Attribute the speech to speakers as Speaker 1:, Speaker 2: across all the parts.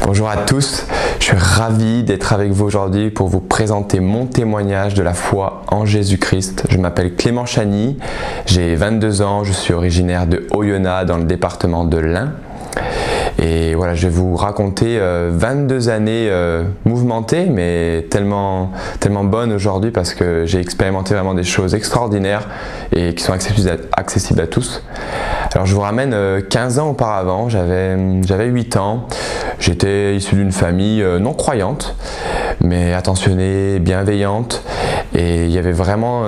Speaker 1: Bonjour à tous, je suis ravi d'être avec vous aujourd'hui pour vous présenter mon témoignage de la foi en Jésus-Christ. Je m'appelle Clément Chany, j'ai 22 ans, je suis originaire de Oyonnax dans le département de l'Ain. Et voilà, je vais vous raconter 22 années mouvementées, mais tellement bonnes aujourd'hui parce que j'ai expérimenté vraiment des choses extraordinaires et qui sont accessibles à tous. Alors je vous ramène 15 ans auparavant, j'avais 8 ans, j'étais issu d'une famille non croyante, mais attentionnée, bienveillante, et il y avait vraiment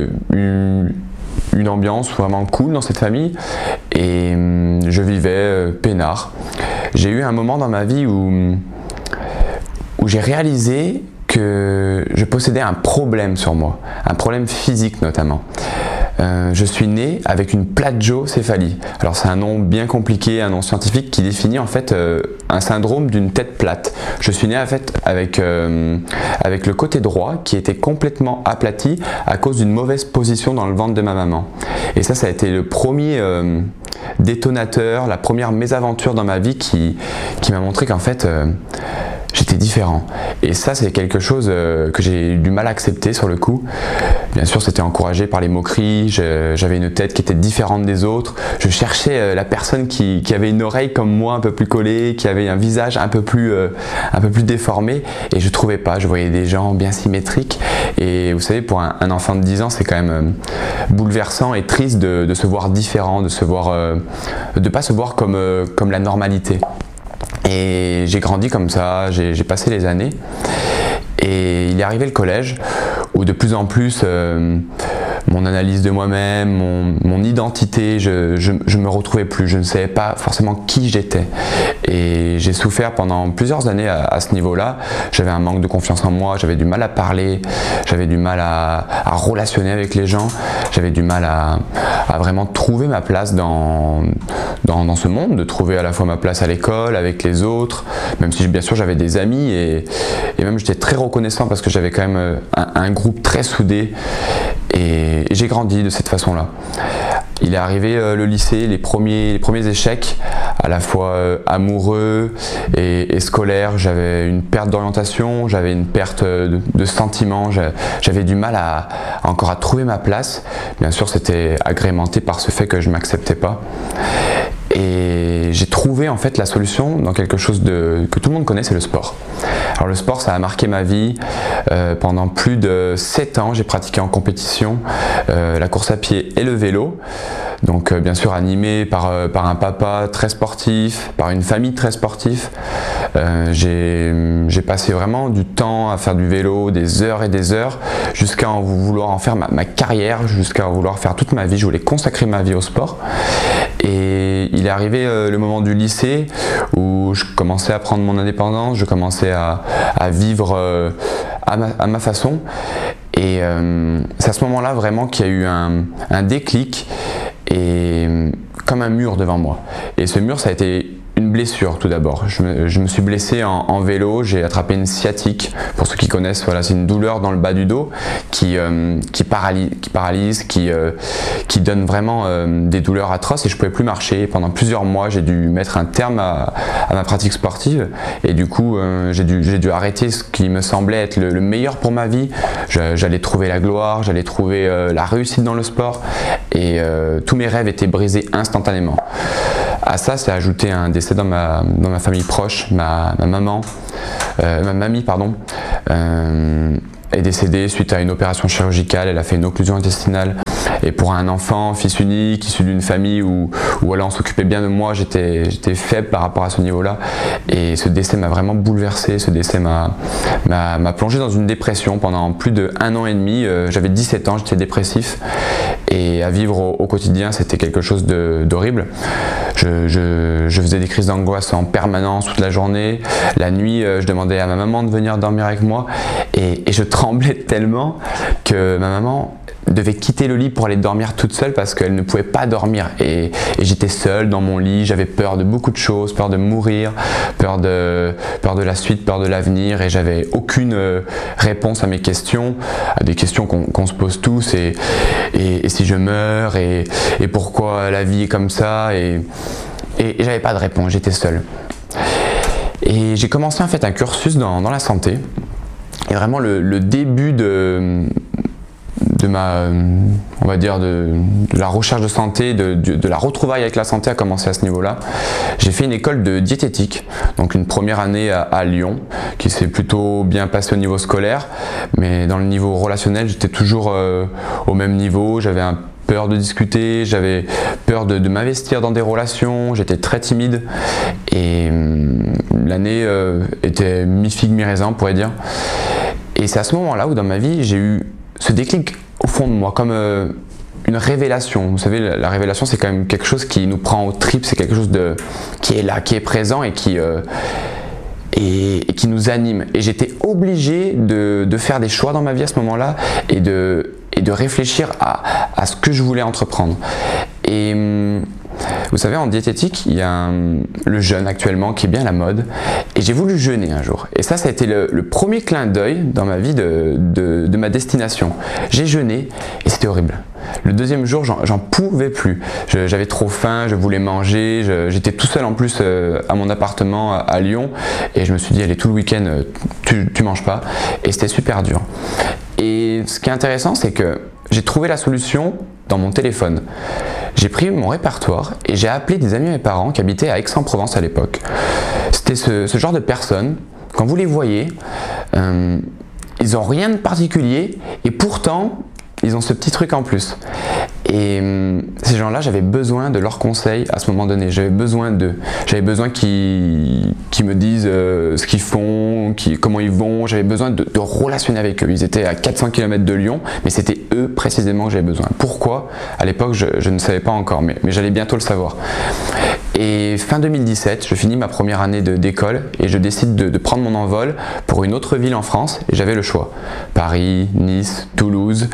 Speaker 1: une ambiance vraiment cool dans cette famille, et je vivais peinard. J'ai eu un moment dans ma vie où j'ai réalisé que je possédais un problème sur moi, un problème physique notamment. Je suis né avec une plagiocéphalie. Alors c'est un nom bien compliqué, un nom scientifique qui définit en fait un syndrome d'une tête plate. Je suis né en fait avec le côté droit qui était complètement aplati à cause d'une mauvaise position dans le ventre de ma maman. Et ça a été le premier détonateur, la première mésaventure dans ma vie qui m'a montré qu'en fait j'étais différent. Et ça, c'est quelque chose que j'ai eu du mal à accepter sur le coup. Bien sûr, c'était encouragé par les moqueries, j'avais une tête qui était différente des autres. Je cherchais la personne qui avait une oreille comme moi, un peu plus collée, qui avait un visage un peu plus déformé, et je trouvais pas. Je voyais des gens bien symétriques. Et vous savez, pour un enfant de 10 ans, c'est quand même bouleversant et triste de se voir différent, de pas se voir comme la normalité. Et j'ai grandi comme ça, j'ai passé les années, et il est arrivé le collège où de plus en plus mon analyse de moi-même, mon identité, je me retrouvais plus, je ne savais pas forcément qui j'étais, et j'ai souffert pendant plusieurs années à ce niveau-là. J'avais un manque de confiance en moi, j'avais du mal à parler, j'avais du mal à relationner avec les gens, j'avais du mal à vraiment trouver ma place dans ce monde, de trouver à la fois ma place à l'école, avec les autres, même si bien sûr j'avais des amis, et même j'étais très reconnaissant parce que j'avais quand même un groupe très soudé, et j'ai grandi de cette façon-là. Il est arrivé le lycée, les premiers échecs, à la fois amoureux et scolaires. J'avais une perte d'orientation, j'avais une perte de sentiments, j'avais du mal encore à trouver ma place. Bien sûr, c'était agrémenté par ce fait que je ne m'acceptais pas. Et j'ai trouvé en fait la solution dans quelque chose que tout le monde connaît, c'est le sport. Alors le sport, ça a marqué ma vie. Pendant plus de 7 ans, j'ai pratiqué en compétition la course à pied et le vélo. Donc bien sûr animé par un papa très sportif, par une famille très sportive. J'ai passé vraiment du temps à faire du vélo, des heures et des heures, jusqu'à vouloir en faire ma carrière, jusqu'à vouloir faire toute ma vie. Je voulais consacrer ma vie au sport. Et il est arrivé le moment du lycée où je commençais à prendre mon indépendance, je commençais à vivre à ma façon. Et c'est à ce moment-là vraiment qu'il y a eu un déclic, et comme un mur devant moi. Et ce mur, ça a été une blessure tout d'abord. Je me suis blessé en vélo, j'ai attrapé une sciatique. Pour ceux qui connaissent, voilà, c'est une douleur dans le bas du dos qui paralyse, qui donne vraiment des douleurs atroces, et je ne pouvais plus marcher. Pendant plusieurs mois, j'ai dû mettre un terme à ma pratique sportive, et du coup, j'ai dû arrêter ce qui me semblait être le meilleur pour ma vie. J'allais trouver la gloire, j'allais trouver la réussite dans le sport, et tous mes rêves étaient brisés instantanément. À ça, c'est ajouté un décès dans ma famille proche. Ma mamie est décédée suite à une opération chirurgicale. Elle a fait une occlusion intestinale. Et pour un enfant, fils unique, issu d'une famille où voilà, on s'occupait bien de moi, j'étais faible par rapport à ce niveau-là. Et ce décès m'a vraiment bouleversé. Ce décès m'a plongé dans une dépression pendant plus d'1 an et demi. J'avais 17 ans, j'étais dépressif. Et à vivre au quotidien, c'était quelque chose d'horrible. Je faisais des crises d'angoisse en permanence toute la journée. La nuit, je demandais à ma maman de venir dormir avec moi. Et je tremblais tellement que ma maman devait quitter le lit pour aller dormir toute seule parce qu'elle ne pouvait pas dormir, et j'étais seul dans mon lit. J'avais peur de beaucoup de choses, peur de mourir, peur de la suite, peur de l'avenir, et j'avais aucune réponse à mes questions, à des questions qu'on se pose tous, et si je meurs, et pourquoi la vie est comme ça, et j'avais pas de réponse, j'étais seul. Et j'ai commencé en fait un cursus dans la santé. Et vraiment le début de ma, on va dire de la recherche de santé, de la retrouvaille avec la santé a commencé à ce niveau-là. J'ai fait une école de diététique, donc une première année à Lyon, qui s'est plutôt bien passée au niveau scolaire, mais dans le niveau relationnel, j'étais toujours au même niveau. J'avais peur de discuter, j'avais peur de m'investir dans des relations, j'étais très timide et l'année était mi-figue mi-raisin, on pourrait dire. Et c'est à ce moment-là où dans ma vie j'ai eu ce déclic au fond de moi, comme une révélation. Vous savez, la révélation, c'est quand même quelque chose qui nous prend aux tripes, c'est quelque chose qui est là, qui est présent et qui nous anime. Et j'étais obligé de faire des choix dans ma vie à ce moment-là et de réfléchir à ce que je voulais entreprendre. Et vous savez, en diététique, il y a le jeûne actuellement qui est bien à la mode. Et j'ai voulu jeûner un jour. Et ça a été le premier clin d'œil dans ma vie de ma destination. J'ai jeûné et c'était horrible. Le deuxième jour, j'en pouvais plus. J'avais trop faim, je voulais manger. J'étais tout seul en plus à mon appartement à Lyon. Et je me suis dit, allez, tout le week-end, tu manges pas. Et c'était super dur. Et ce qui est intéressant, c'est que j'ai trouvé la solution dans mon téléphone. J'ai pris mon répertoire et j'ai appelé des amis à mes parents qui habitaient à Aix-en-Provence à l'époque. C'était ce genre de personnes, quand vous les voyez, ils n'ont rien de particulier et pourtant, ils ont ce petit truc en plus. Et ces gens-là, j'avais besoin de leurs conseils à ce moment donné. J'avais besoin d'eux. J'avais besoin qu'ils me disent ce qu'ils font, comment ils vont. J'avais besoin de relationner avec eux. Ils étaient à 400 km de Lyon, mais c'était eux précisément que j'avais besoin. Pourquoi? À l'époque, je ne savais pas encore, mais j'allais bientôt le savoir. Et fin 2017, je finis ma première année d'école et je décide de prendre mon envol pour une autre ville en France. Et j'avais le choix. Paris, Nice, Toulouse,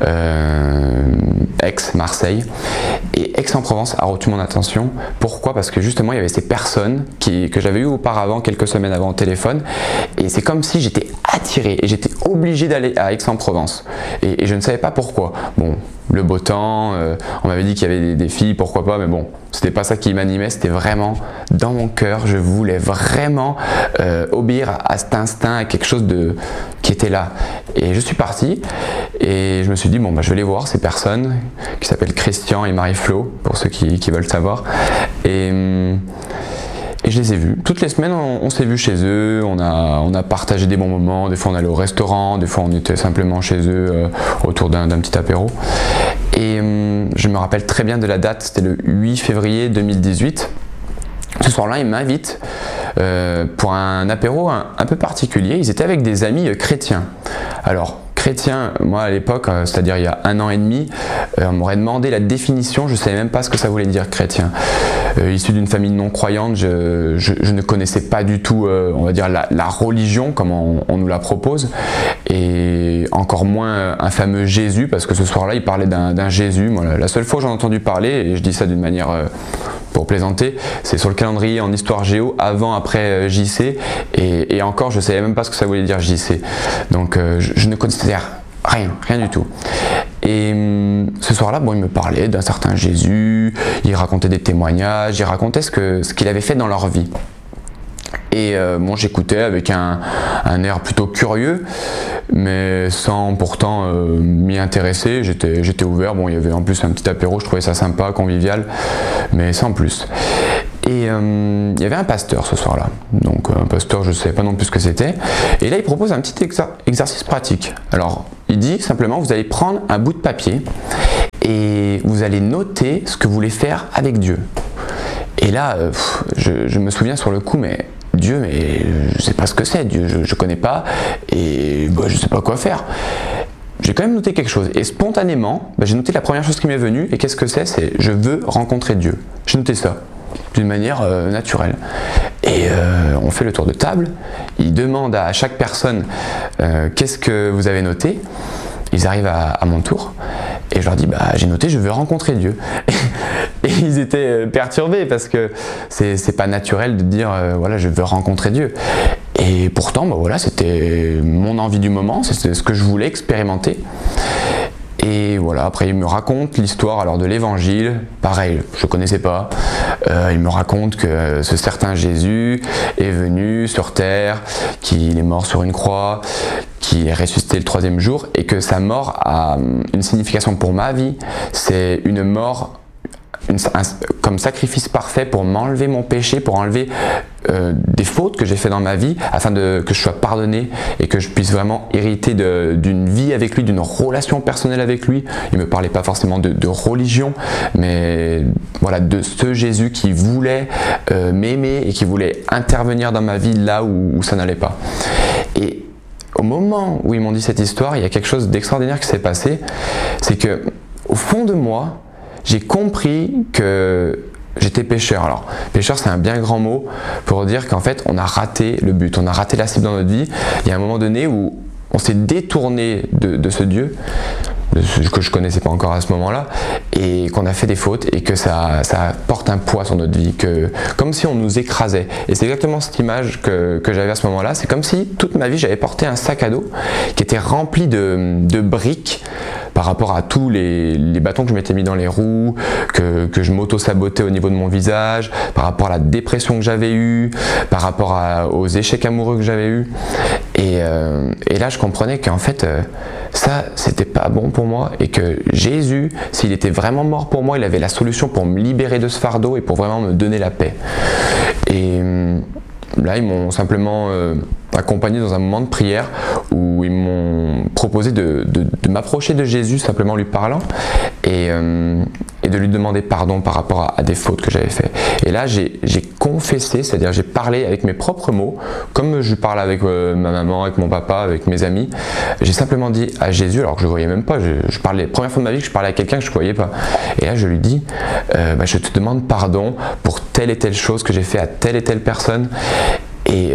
Speaker 1: Aix, Marseille. Et Aix-en-Provence a retenu mon attention. Pourquoi? Parce que justement, il y avait ces personnes que j'avais eues auparavant, quelques semaines avant au téléphone. Et c'est comme si j'étais attiré et j'étais obligé d'aller à Aix-en-Provence. Et je ne savais pas pourquoi. Bon, le beau temps, on m'avait dit qu'il y avait des filles, pourquoi pas, mais bon, c'était pas ça qui m'animait, c'était vraiment dans mon cœur, je voulais vraiment obéir à cet instinct, à quelque chose qui était là. Et je suis parti et je me suis dit, bon, bah, je vais aller voir ces personnes qui s'appellent Christian et Marie-Flo, pour ceux qui veulent savoir. Et je les ai vus. Toutes les semaines, on s'est vus chez eux, on a partagé des bons moments, des fois on allait au restaurant, des fois on était simplement chez eux autour d'un petit apéro. Et je me rappelle très bien de la date, c'était le 8 février 2018. Ce soir-là, ils m'invitent pour un apéro un peu particulier. Ils étaient avec des amis chrétiens. Alors, chrétien, moi à l'époque, c'est-à-dire il y a 1 an et demi, on m'aurait demandé la définition, je ne savais même pas ce que ça voulait dire chrétien. Issu d'une famille non croyante, je ne connaissais pas du tout, on va dire, la religion comme on nous la propose, et encore moins un fameux Jésus, parce que ce soir-là, il parlait d'un Jésus. Moi, la seule fois que j'en ai entendu parler, et je dis ça d'une manière pour plaisanter, c'est sur le calendrier en histoire géo, avant, après JC, et encore, je ne savais même pas ce que ça voulait dire JC. Donc, je ne connaissais rien du tout. Et ce soir-là, bon, il me parlait d'un certain Jésus, il racontait des témoignages, il racontait ce qu'il avait fait dans leur vie. Et bon, j'écoutais avec un air plutôt curieux, mais sans pourtant m'y intéresser. J'étais ouvert. Bon, il y avait en plus un petit apéro, je trouvais ça sympa, convivial, mais sans plus. Et il y avait un pasteur ce soir-là. Donc un pasteur, je ne savais pas non plus ce que c'était. Et là, il propose un petit exercice pratique. Alors, il dit simplement, vous allez prendre un bout de papier et vous allez noter ce que vous voulez faire avec Dieu. Et là, je me souviens sur le coup, mais Dieu, mais je ne sais pas ce que c'est, Dieu, je ne connais pas, et bah, je ne sais pas quoi faire. J'ai quand même noté quelque chose, et spontanément, j'ai noté la première chose qui m'est venue, et qu'est-ce que c'est? C'est je veux rencontrer Dieu. J'ai noté ça, d'une manière naturelle. Et on fait le tour de table, il demande à chaque personne qu'est-ce que vous avez noté. Ils arrivent à mon tour, et je leur dis, bah, j'ai noté, je veux rencontrer Dieu. Et ils étaient perturbés parce que c'est pas naturel de dire voilà, je veux rencontrer Dieu. Et pourtant, bah, voilà, c'était mon envie du moment, c'était ce que je voulais expérimenter. Et Et voilà, après il me raconte l'histoire alors de l'évangile, pareil, je ne connaissais pas. Il me raconte que ce certain Jésus est venu sur terre, qu'il est mort sur une croix, qu'il est ressuscité le 3e jour et que sa mort a une signification pour ma vie. C'est une mort comme sacrifice parfait pour m'enlever mon péché, pour enlever des fautes que j'ai fait dans ma vie, afin que je sois pardonné et que je puisse vraiment hériter d'une vie avec lui, d'une relation personnelle avec lui. Il ne me parlait pas forcément de religion, mais voilà, de ce Jésus qui voulait m'aimer et qui voulait intervenir dans ma vie là où ça n'allait pas. Et au moment où ils m'ont dit cette histoire, il y a quelque chose d'extraordinaire qui s'est passé, c'est que au fond de moi, j'ai compris que j'étais pécheur. Alors, pécheur, c'est un bien grand mot pour dire qu'en fait, on a raté le but, on a raté la cible dans notre vie. Il y a un moment donné où on s'est détourné de ce Dieu, que je ne connaissais pas encore à ce moment-là, et qu'on a fait des fautes et que ça porte un poids sur notre vie, comme si on nous écrasait. Et c'est exactement cette image que j'avais à ce moment-là. C'est comme si toute ma vie, j'avais porté un sac à dos qui était rempli de briques par rapport à tous les bâtons que je m'étais mis dans les roues, que je m'auto-sabotais au niveau de mon visage, par rapport à la dépression que j'avais eue, par rapport aux échecs amoureux que j'avais eus. Et là, je comprenais qu'en fait, ça, c'était pas bon pour moi et que Jésus, s'il était vraiment mort pour moi, il avait la solution pour me libérer de ce fardeau et pour vraiment me donner la paix. Et là, ils m'ont simplement accompagné dans un moment de prière où ils m'ont proposé de m'approcher de Jésus simplement en lui parlant et de lui demander pardon par rapport à des fautes que j'avais fait. Et là, j'ai confessé, c'est-à-dire j'ai parlé avec mes propres mots, comme je parle avec ma maman, avec mon papa, avec mes amis. J'ai simplement dit à Jésus, alors que je ne voyais même pas, je parlais, la première fois de ma vie que je parlais à quelqu'un que je ne voyais pas. Et là, je lui dis, je te demande pardon pour telle et telle chose que j'ai fait à telle et telle personne. Et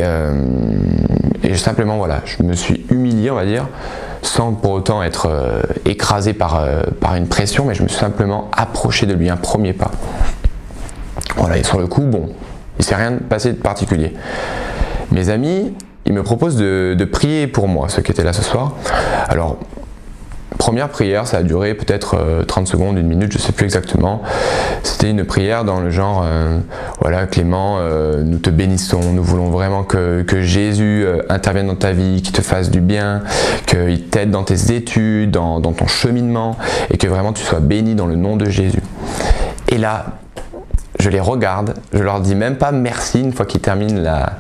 Speaker 1: simplement, voilà, je me suis humilié, on va dire, sans pour autant être écrasé par une pression, mais je me suis simplement approché de lui, un premier pas. Voilà, et sur le coup, bon, il ne s'est rien passé de particulier. Mes amis, ils me proposent de prier pour moi, ceux qui étaient là ce soir. Alors, première prière, ça a duré peut-être 30 secondes, 1 minute, je ne sais plus exactement. C'était une prière dans le genre, voilà Clément, nous te bénissons, nous voulons vraiment que Jésus intervienne dans ta vie, qu'il te fasse du bien, qu'il t'aide dans tes études, dans ton cheminement, et que vraiment tu sois béni dans le nom de Jésus. Et là, je les regarde, je leur dis même pas merci une fois qu'ils terminent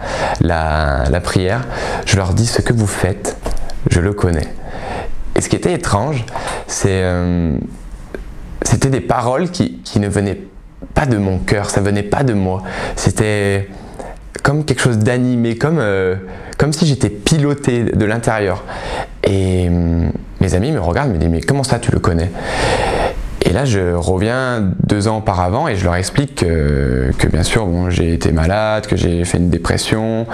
Speaker 1: la prière, je leur dis ce que vous faites, je le connais. Et ce qui était étrange, c'était des paroles qui ne venaient pas de mon cœur, ça venait pas de moi. C'était comme quelque chose d'animé, comme si j'étais piloté de l'intérieur. Et mes amis me regardent, me disent mais comment ça tu le connais ? Et là, je reviens 2 ans auparavant et je leur explique que bien sûr, bon, j'ai été malade, que j'ai fait une dépression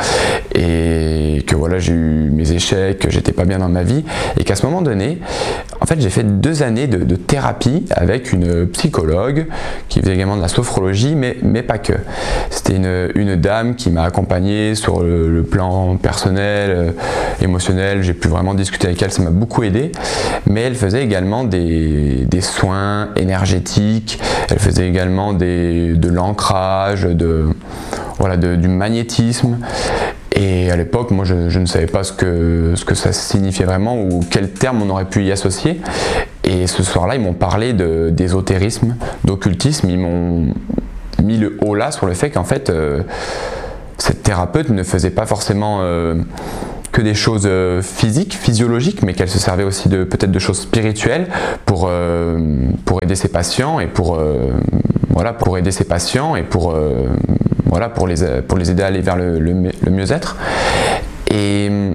Speaker 1: et que voilà, j'ai eu mes échecs, que j'étais pas bien dans ma vie et qu'à ce moment donné, en fait, j'ai fait 2 années de thérapie avec une psychologue qui faisait également de la sophrologie, mais pas que. C'était une dame qui m'a accompagné sur le plan personnel, émotionnel. J'ai pu vraiment discuter avec elle, ça m'a beaucoup aidé. Mais elle faisait également des soins énergétique, elle faisait également de l'ancrage, du magnétisme. Et à l'époque, moi je ne savais pas ce que ça signifiait vraiment ou quel terme on aurait pu y associer. Et ce soir-là, ils m'ont parlé d'ésotérisme, d'occultisme, ils m'ont mis le haut là sur le fait qu'en fait, cette thérapeute ne faisait pas forcément que des choses physiques, physiologiques, mais qu'elle se servait aussi peut-être de choses spirituelles pour aider ses patients et pour aider ses patients et pour les aider à aller vers le mieux-être. Et